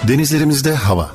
Denizlerimizde hava.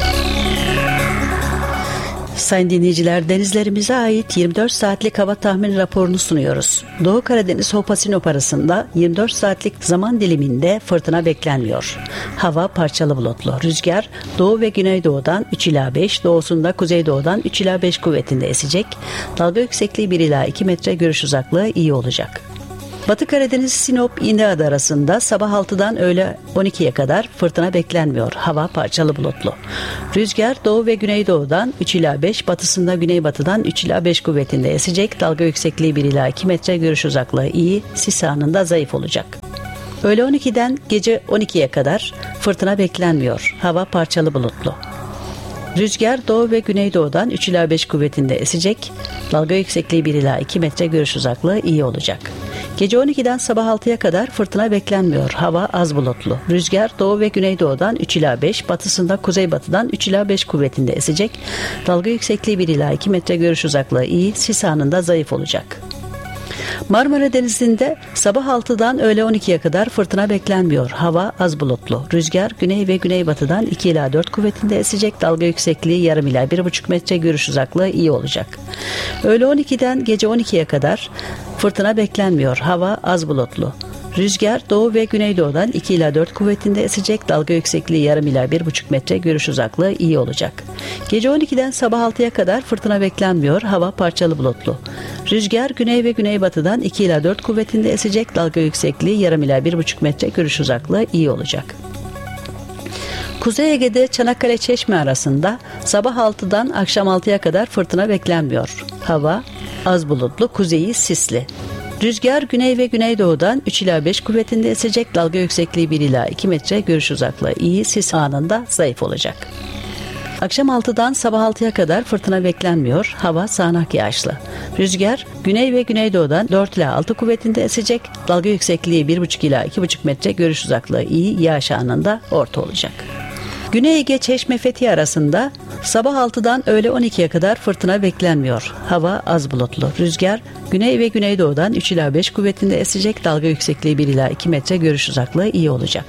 Sayın dinleyiciler, denizlerimize ait 24 saatlik hava tahmin raporunu sunuyoruz. Doğu Karadeniz Hopa-Sinop arasında 24 saatlik zaman diliminde fırtına beklenmiyor. Hava parçalı bulutlu. Rüzgar doğu ve güneydoğudan 3 ila 5, doğusunda kuzeydoğudan 3 ila 5 kuvvetinde esecek. Dalga yüksekliği 1 ila 2 metre, görüş uzaklığı iyi olacak. Batı Karadeniz Sinop İndeada arasında sabah 6'dan öğle 12'ye kadar fırtına beklenmiyor. Hava parçalı bulutlu. Rüzgar doğu ve güneydoğudan 3 ila 5, batısında güneybatıdan 3 ila 5 kuvvetinde esecek. Dalga yüksekliği 1 ila 2 metre, görüş uzaklığı iyi, sis anında zayıf olacak. Öğle 12'den gece 12'ye kadar fırtına beklenmiyor. Hava parçalı bulutlu. Rüzgar doğu ve güneydoğudan 3 ila 5 kuvvetinde esecek. Dalga yüksekliği 1 ila 2 metre, görüş uzaklığı iyi olacak. Gece 12'den sabah 6'ya kadar fırtına beklenmiyor. Hava az bulutlu. Rüzgar doğu ve güneydoğudan 3 ila 5, batısında kuzeybatıdan 3 ila 5 kuvvetinde esecek. Dalga yüksekliği 1 ila 2 metre, görüş uzaklığı iyi, sis anında zayıf olacak. Marmara Denizi'nde sabah 6'dan öğle 12'ye kadar fırtına beklenmiyor. Hava az bulutlu. Rüzgar güney ve güneybatıdan 2 ila 4 kuvvetinde esecek. Dalga yüksekliği yarım ila 1,5 metre, görüş uzaklığı iyi olacak. Öğle 12'den gece 12'ye kadar fırtına beklenmiyor. Hava az bulutlu. Rüzgar doğu ve güneydoğudan 2 ila 4 kuvvetinde esecek. Dalga yüksekliği yarım ila 1,5 metre, görüş uzaklığı iyi olacak. Gece 12'den sabah 6'ya kadar fırtına beklenmiyor. Hava parçalı bulutlu. Rüzgar güney ve güneybatıdan 2 ila 4 kuvvetinde esecek. Dalga yüksekliği yarım ila 1,5 metre, görüş uzaklığı iyi olacak. Kuzey Ege'de Çanakkale Çeşme arasında sabah 6'dan akşam 6'ya kadar fırtına beklenmiyor. Hava az bulutlu, kuzeyi sisli. Rüzgar güney ve güneydoğudan 3 ila 5 kuvvetinde esecek. Dalga yüksekliği 1 ila 2 metre, görüş uzaklığı iyi, sis anında zayıf olacak. Akşam 6'dan sabah 6'ya kadar fırtına beklenmiyor. Hava sağanak yağışlı. Rüzgar güney ve güneydoğudan 4 ila 6 kuvvetinde esecek. Dalga yüksekliği 1,5 ila 2,5 metre, görüş uzaklığı iyi, yağış anında orta olacak. Güney Ege Çeşme Fethiye arasında sabah 6'dan öğle 12'ye kadar fırtına beklenmiyor. Hava az bulutlu. Rüzgar güney ve güneydoğudan 3 ila 5 kuvvetinde esecek. Dalga yüksekliği 1 ila 2 metre, görüş uzaklığı iyi olacak.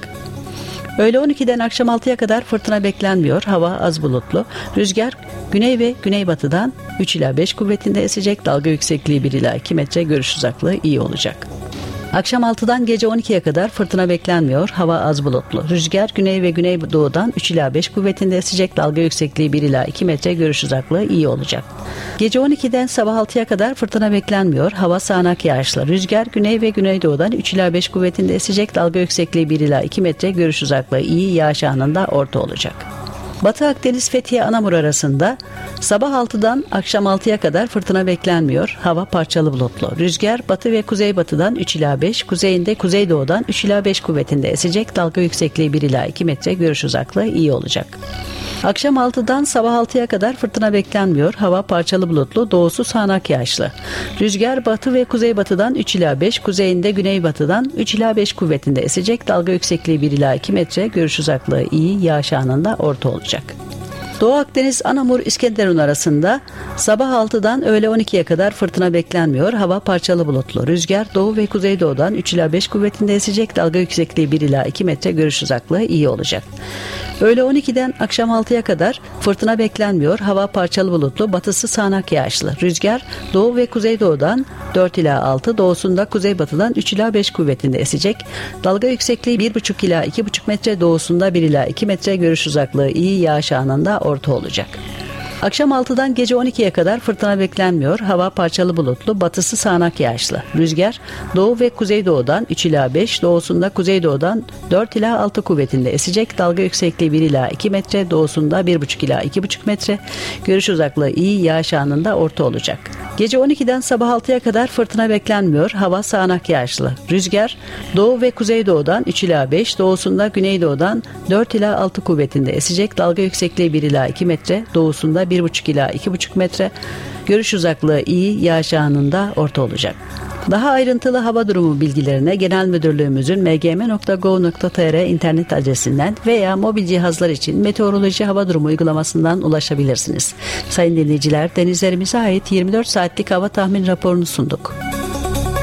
Öğle 12'den akşam 6'ya kadar fırtına beklenmiyor. Hava az bulutlu. Rüzgar güney ve güneybatıdan 3 ila 5 kuvvetinde esecek. Dalga yüksekliği 1 ila 2 metre, görüş uzaklığı iyi olacak. Akşam 6'dan gece 12'ye kadar fırtına beklenmiyor. Hava az bulutlu. Rüzgar güney ve güneydoğudan 3 ila 5 kuvvetinde esecek. Dalga yüksekliği 1 ila 2 metre, görüş uzaklığı iyi olacak. Gece 12'den sabah 6'ya kadar fırtına beklenmiyor. Hava sağanak yağışlı. Rüzgar güney ve güneydoğudan 3 ila 5 kuvvetinde esecek. Dalga yüksekliği 1 ila 2 metre, görüş uzaklığı iyi, yağış anında orta olacak. Batı Akdeniz Fethiye Anamur arasında sabah 6'dan akşam 6'ya kadar fırtına beklenmiyor. Hava parçalı bulutlu. Rüzgar batı ve kuzeybatıdan 3 ila 5, kuzeyinde kuzeydoğudan 3 ila 5 kuvvetinde esecek. Dalga yüksekliği 1 ila 2 metre, görüş uzaklığı iyi olacak. Akşam 6'dan sabah 6'ya kadar fırtına beklenmiyor. Hava parçalı bulutlu, doğusu sağanak yağışlı. Rüzgar batı ve kuzeybatıdan 3 ila 5, kuzeyinde güneybatıdan 3 ila 5 kuvvetinde esecek. Dalga yüksekliği 1 ila 2 metre, görüş uzaklığı iyi, yağış anında orta olacak. Doğu Akdeniz Anamur İskenderun arasında sabah 6'dan öğle 12'ye kadar fırtına beklenmiyor. Hava parçalı bulutlu. Rüzgar doğu ve kuzeydoğudan 3 ila 5 kuvvetinde esecek. Dalga yüksekliği 1 ila 2 metre, görüş uzaklığı iyi olacak. Öğle 12'den akşam 6'ya kadar fırtına beklenmiyor. Hava parçalı bulutlu, batısı sağanak yağışlı. Rüzgar doğu ve kuzeydoğudan 4 ila 6, doğusunda kuzeybatıdan 3 ila 5 kuvvetinde esecek. Dalga yüksekliği 1,5 ila 2,5 metre, doğusunda 1 ila 2 metre, görüş uzaklığı iyi, yağış anında orta olacak. Akşam 6'dan gece 12'ye kadar fırtına beklenmiyor. Hava parçalı bulutlu, batısı sağanak yağışlı. Rüzgar doğu ve kuzeydoğudan 3 ila 5, doğusunda kuzeydoğudan 4 ila 6 kuvvetinde esecek. Dalga yüksekliği 1 ila 2 metre, doğusunda 1,5 ila 2,5 metre, görüş uzaklığı iyi, yağış anında orta olacak. Gece 12'den sabah 6'ya kadar fırtına beklenmiyor. Hava sağanak yağışlı. Rüzgar doğu ve kuzeydoğudan 3 ila 5, doğusunda güneydoğudan 4 ila 6 kuvvetinde esecek. Dalga yüksekliği 1 ila 2 metre, doğusunda 1,5 ila 2,5 metre, görüş uzaklığı iyi, yağış anında orta olacak. Daha ayrıntılı hava durumu bilgilerine Genel Müdürlüğümüzün mgm.gov.tr internet adresinden veya mobil cihazlar için meteoroloji hava durumu uygulamasından ulaşabilirsiniz. Sayın dinleyiciler, denizlerimize ait 24 saatlik hava tahmin raporunu sunduk.